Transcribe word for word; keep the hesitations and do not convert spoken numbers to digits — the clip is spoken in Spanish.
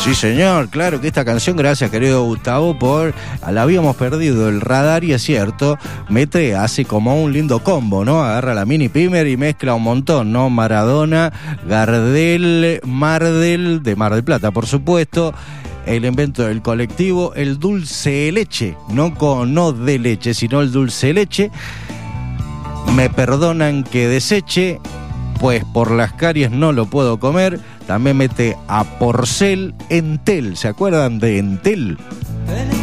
Sí, señor, claro que esta canción, gracias querido Gustavo, por la habíamos perdido el radar y es cierto, mete, hace como un lindo combo, ¿no? Agarra la Mini Pimer y mezcla un montón, ¿no? Maradona, Gardel, Mardel, de Mar del Plata, por supuesto, el invento del colectivo, el dulce de leche, no, con, no de leche, sino el dulce de leche. Me perdonan que deseche, pues por las caries no lo puedo comer. También mete a Porcel, Entel, ¿se acuerdan de Entel?